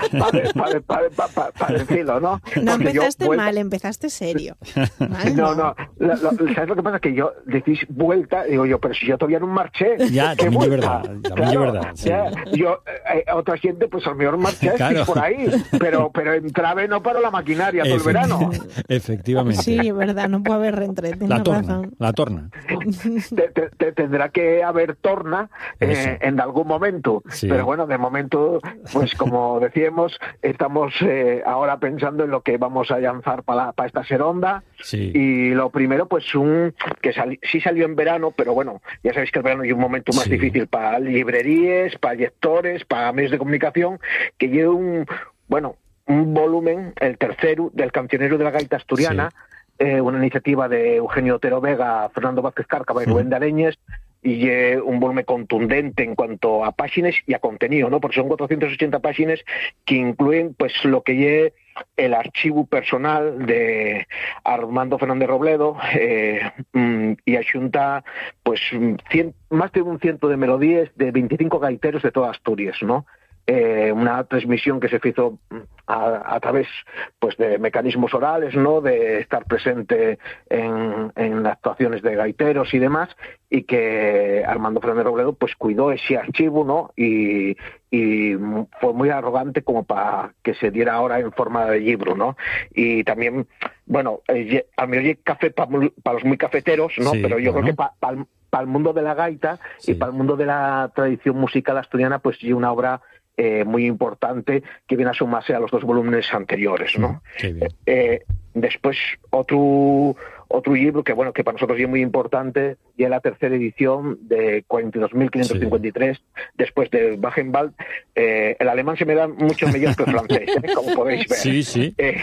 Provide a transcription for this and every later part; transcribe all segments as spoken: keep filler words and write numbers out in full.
para, para, para, para decirlo, ¿no? No Porque empezaste yo, vuelta... mal, empezaste serio. ¿Vale? No, no, lo, lo, ¿sabes lo que pasa? Que yo decís vuelta, digo yo, pero si yo todavía no marché. Ya, también es verdad, también claro, es verdad. Sí. Ya, yo, eh, otra gente, pues a lo mejor marché claro. por ahí, pero, pero entrave no para la maquinaria todo el verano. Efectivamente. Sí, es verdad, no puede haber reentré, la torna, razón. La torna. Te, te, te tendrá que haber torna eh, en algún momento, sí. Pero bueno, de momento, pues como decíamos, estamos eh, ahora pensando en lo que vamos a lanzar para, para esta seronda. Sí. Y lo primero, pues un que sali, sí salió en verano, pero bueno, ya sabéis que el verano es un momento más sí. difícil para librerías, para lectores, para medios de comunicación, que lleva un, bueno, un volumen, el tercero, del Cancionero de la Gaita Asturiana, sí. eh, una iniciativa de Eugenio Otero Vega, Fernando Vázquez Cárcava y Rubén de Areñes, y eh, un volumen contundente en cuanto a páginas y a contenido, ¿no? Porque son cuatrocientas ochenta páginas que incluyen pues lo que es el archivo personal de Armando Fernández Robledo eh, y ayunta pues cien, más de un ciento de melodías de veinticinco gaiteros de toda Asturias, ¿no? Eh, una transmisión que se hizo a, a través pues de mecanismos orales, ¿no? De estar presente en, en actuaciones de gaiteros y demás, y que Armando Fernández Robledo pues cuidó ese archivo, ¿no? Y, y fue muy arrogante como para que se diera ahora en forma de libro, ¿no? Y también, bueno, eh, a mí oye café para pa los muy cafeteros, ¿no? Sí, pero yo bueno. creo que para pa, pa el mundo de la gaita sí. y para el mundo de la tradición musical asturiana, pues y una obra Eh, muy importante que viene a sumarse a los dos volúmenes anteriores, ¿no? Sí, bien. Eh, después otro otro libro que bueno que para nosotros es muy importante y es la tercera edición de cuarenta y dos mil quinientos cincuenta y tres sí. después de Wagenwald. Eh, el alemán se me da mucho mejor que el francés, ¿eh? Como podéis ver. Sí, sí. Eh,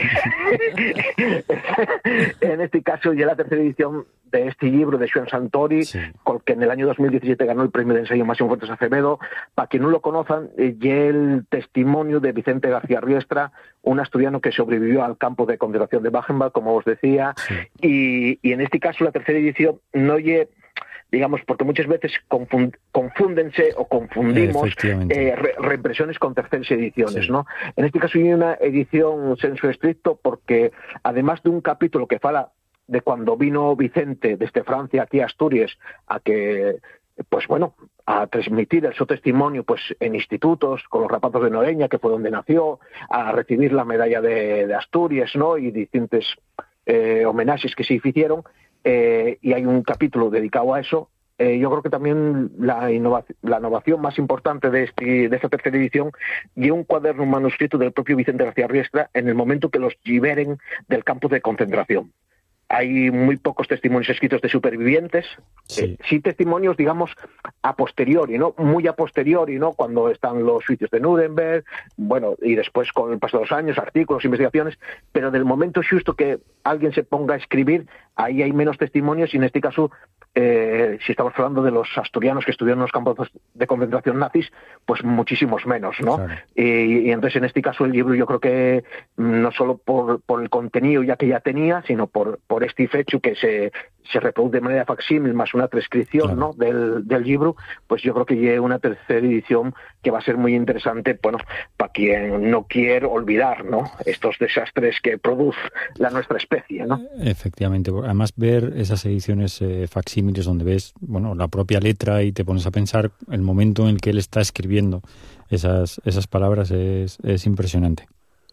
en este caso ya la tercera edición de este libro de Joan Santori, sí. con que en el año dos mil diecisiete ganó el premio de ensayo Máximo Fuentes Acevedo. Para quien no lo conozcan, eh, y el testimonio de Vicente García Riestra, un asturiano que sobrevivió al campo de concentración de Wagenwald, como os decía, sí. y, y en este caso la tercera edición no lle, digamos, porque muchas veces confund, confúndense o confundimos eh, re, reimpresiones con terceras ediciones, sí. ¿no? En este caso hay una edición sensu estricto porque además de un capítulo que fala de cuando vino Vicente desde Francia aquí a Asturias a que, pues bueno, a transmitir el su testimonio pues en institutos, con los rapazos de Noreña, que fue donde nació, a recibir la medalla de, de Asturias, ¿no? Y distintos eh, homenajes que se hicieron, eh, y hay un capítulo dedicado a eso. Eh, yo creo que también la, innovación, la innovación más importante de, este, de esta tercera edición y un cuaderno, un manuscrito del propio Vicente García Riestra en el momento que los liberen del campo de concentración. Hay muy pocos testimonios escritos de supervivientes, sí. Eh, sí testimonios, digamos, a posteriori, ¿no? Muy a posteriori, ¿no? Cuando están los juicios de Nuremberg, bueno, y después con el paso de los años, artículos, investigaciones, pero del momento justo que alguien se ponga a escribir, ahí hay menos testimonios y en este caso, eh, si estamos hablando de los asturianos que estuvieron en los campos de concentración nazis, pues muchísimos menos, ¿no? Claro. Y, y entonces en este caso el libro yo creo que no solo por, por el contenido ya que ya tenía, sino por, por este hecho que se, se reproduce de manera facsímil más una transcripción, claro. ¿no? del, del libro, pues yo creo que llegue una tercera edición que va a ser muy interesante, bueno, para quien no quiere olvidar, ¿no? Estos desastres que produce la nuestra especie, ¿no? Efectivamente, además ver esas ediciones eh, facsímiles donde ves, bueno, la propia letra y te pones a pensar el momento en el que él está escribiendo esas, esas palabras es, es impresionante.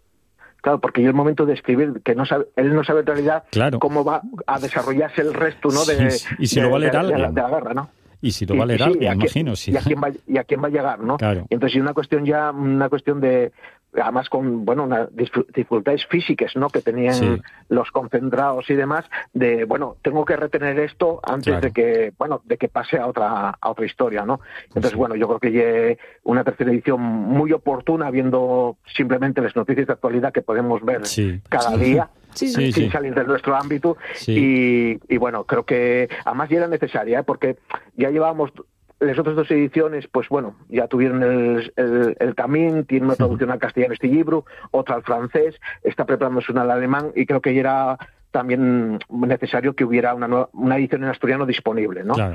Claro, porque yo el momento de escribir, que no sabe, él no sabe en realidad claro. cómo va a desarrollarse el resto, ¿no? De, sí, y si de, lo va a leer de, alguien. De, la, de la guerra, ¿no? Y si lo va a leer alguien, sí, imagino. Sí. Y, a quién va, y a quién va a llegar, ¿no? Claro. Y entonces, una cuestión ya, una cuestión de, además con, bueno, unas dificultades físicas, ¿no? Que tenían sí. los concentrados y demás, de, bueno, tengo que retener esto antes claro. de que, bueno, de que pase a otra, a otra historia, ¿no? Entonces, sí. bueno, yo creo que ya una tercera edición muy oportuna, viendo simplemente las noticias de actualidad que podemos ver sí. cada sí. día. Sí, sí, sin sí. salir de nuestro ámbito sí. y, y bueno, creo que además ya era necesaria, ¿eh? Porque ya llevábamos las otras dos ediciones, pues bueno, ya tuvieron el, el, el camino, tiene una traducción al castellano este libro, otra al francés, está preparándose una al alemán y creo que ya era también necesario que hubiera una, nueva, una edición en asturiano disponible, ¿no? Claro.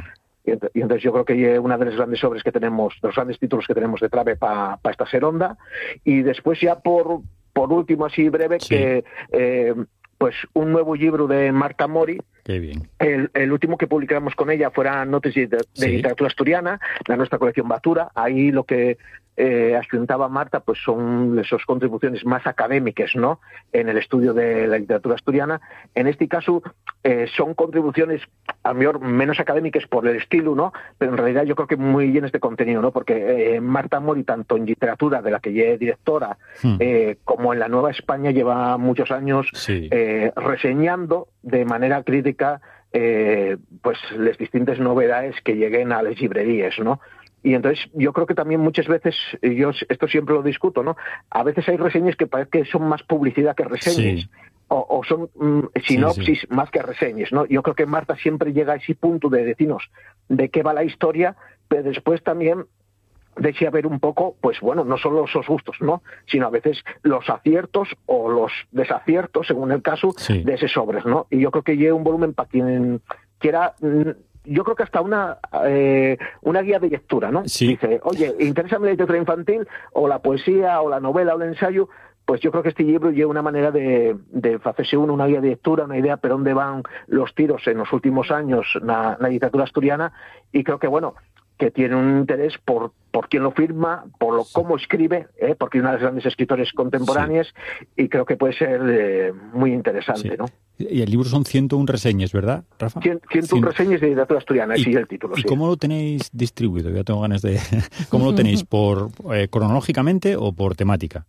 y, ent y entonces yo creo que es una de las grandes obras que tenemos, de los grandes títulos que tenemos de Trave para pa esta seronda. Y después ya por, por último, así breve, sí. que eh, pues un nuevo libro de Marta Mori. Qué bien. El, el último que publicamos con ella fuera Notes de, de sí. literatura asturiana, la nuestra colección Batura. Ahí lo que eh, asuntaba Marta pues son esas contribuciones más académicas, ¿no?, en el estudio de la literatura asturiana. En este caso eh, son contribuciones a lo mejor menos académicas por el estilo, ¿no?, pero en realidad yo creo que muy bien este contenido, ¿no?, porque eh, Marta Mori, tanto en literatura, de la que ella es directora, hmm. eh, como en la Nueva España, lleva muchos años sí. eh, reseñando de manera crítica eh, pues las distintas novedades que lleguen a las librerías, ¿no? Y entonces yo creo que también muchas veces, yo esto siempre lo discuto, ¿no?, a veces hay reseñas que parece que son más publicidad que reseñas, sí. o, o son mm, sinopsis sí, sí. más que reseñas, ¿no? Yo creo que Marta siempre llega a ese punto de decirnos de qué va la historia, pero después también desea ver un poco, pues bueno, no solo esos gustos, ¿no?, sino a veces los aciertos o los desaciertos, según el caso, sí. de ese sobres, ¿no? Y yo creo que lleva un volumen para quien quiera... Yo creo que hasta una eh, una guía de lectura, ¿no? Sí. Dice, oye, interésame la literatura infantil, o la poesía, o la novela, o el ensayo. Pues yo creo que este libro lleva una manera de, de hacerse uno, una guía de lectura, una idea por dónde van los tiros en los últimos años na, na literatura asturiana, y creo que, bueno, que tiene un interés por, por quién lo firma, por lo, cómo escribe, ¿eh? porque es una de las grandes escritores contemporáneas, sí. y creo que puede ser eh, muy interesante, sí. ¿no? Y el libro son ciento una reseñas, ¿verdad, Rafa? ciento una reseñas de literatura asturiana, ese es el título. ¿Y sí. cómo lo tenéis distribuido? Ya tengo ganas de... ¿Cómo lo tenéis? ¿Por eh, cronológicamente o por temática?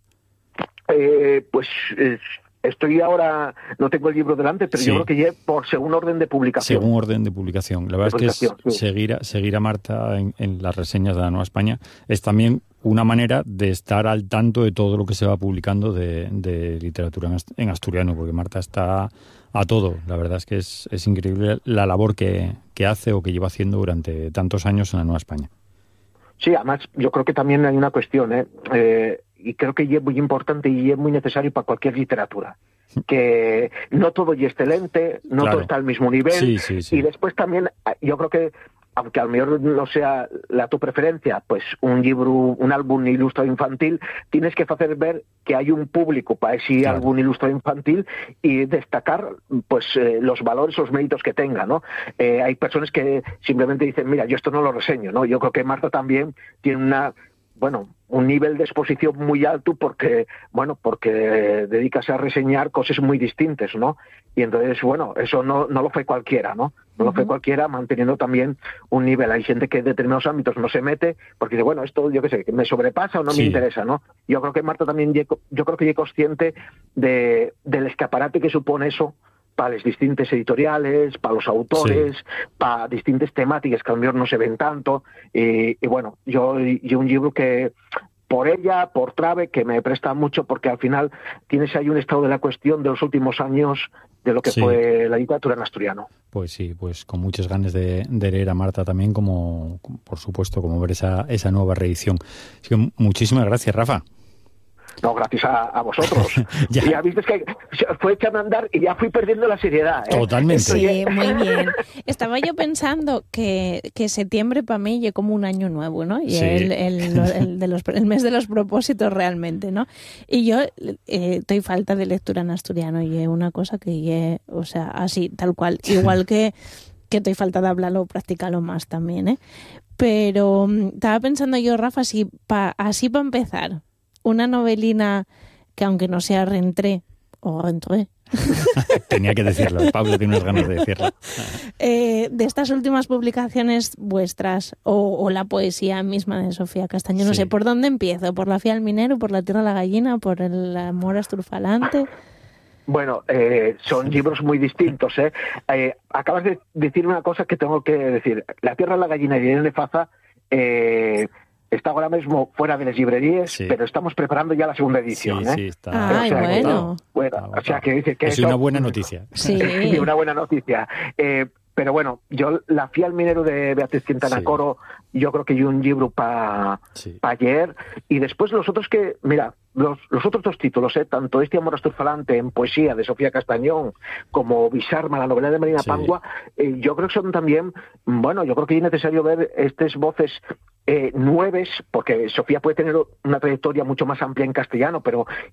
Eh, pues... Eh, Estoy ahora, no tengo el libro delante, pero sí. yo creo que ya por según orden de publicación. Según orden de publicación. La verdad es que es, sí. seguir, a, seguir a Marta en, en las reseñas de la Nueva España es también una manera de estar al tanto de todo lo que se va publicando de, de literatura en asturiano, porque Marta está a todo. La verdad es que es, es increíble la labor que, que hace o que lleva haciendo durante tantos años en la Nueva España. Sí, además yo creo que también hay una cuestión, ¿eh? eh y creo que es muy importante y es muy necesario para cualquier literatura, que no todo es excelente, no claro. todo está al mismo nivel, sí, sí, sí. y después también yo creo que, aunque a lo mejor no sea la tu preferencia, pues un libro, un álbum ilustrado infantil, tienes que hacer ver que hay un público para ese claro. álbum ilustrado infantil y destacar pues eh, los valores, los méritos que tenga, ¿no? Eh, hay personas que simplemente dicen, mira, yo esto no lo reseño, ¿no? Yo creo que Marta también tiene una... bueno, un nivel de exposición muy alto porque, bueno, porque dedicas a reseñar cosas muy distintas, ¿no? Y entonces, bueno, eso no, no lo fue cualquiera, ¿no? No uh-huh. lo fue cualquiera, manteniendo también un nivel. Hay gente que en determinados ámbitos no se mete porque dice, bueno, esto yo qué sé, me sobrepasa o no sí. me interesa, ¿no? Yo creo que Marta también, yo creo que es consciente de, del escaparate que supone eso para las distintas editoriales, para los autores, sí. para distintas temáticas que a lo mejor no se ven tanto. Y, y bueno, yo, yo un libro que por ella, por Trave, que me presta mucho porque al final tienes ahí un estado de la cuestión de los últimos años de lo que sí. fue la literatura en asturiano. Pues sí, pues con muchas ganas de, de leer a Marta también, como por supuesto, como ver esa, esa nueva reedición. Así que muchísimas gracias, Rafa. No, gracias a, a vosotros. ya. ya viste que fue echando a andar y ya fui perdiendo la seriedad, ¿eh? Totalmente. Sí, muy bien. Estaba yo pensando que, que septiembre para mí es como un año nuevo, ¿no? Y sí. el, el, el, de los, el mes de los propósitos realmente, ¿no? Y yo eh, estoy falta de lectura en asturiano y es una cosa que, o sea, así, tal cual. Igual que, que estoy falta de hablarlo o practicarlo más también, ¿eh? Pero estaba pensando yo, Rafa, si pa, así para empezar... una novelina que aunque no sea reentré o rentré tenía que decirlo, Pablo tiene unas ganas de decirlo eh, de estas últimas publicaciones vuestras o, o la poesía misma de Sofía Castaño, no sí. sé por dónde empiezo, por La Fía al Minero, por La Tierra a la Gallina, por El Amor Asturfalante. Bueno, eh, son libros muy distintos, ¿eh? eh acabas de decir una cosa que tengo que decir. La Tierra a la Gallina y Irene Faza eh está ahora mismo fuera de las librerías, sí. pero estamos preparando ya la segunda edición. Sí, ¿eh? sí, está. Ay, o sea, bueno. bueno, o sea, que dice que es eso, una buena noticia. Sí, sí, una buena noticia. Eh, Pero bueno, yo La fiel minero de Beatriz Quintana sí. Coro, yo creo que hay un libro para sí. pa ayer. Y después los otros que, mira, los, los otros dos títulos, ¿eh? Tanto Este amor asturfalante en poesía de Sofía Castañón como Bisarma, la novela de Marina sí. Pangua, eh, yo creo que son también, bueno, yo creo que es necesario ver estas voces eh, nueves, porque Sofía puede tener una trayectoria mucho más amplia en castellano, pero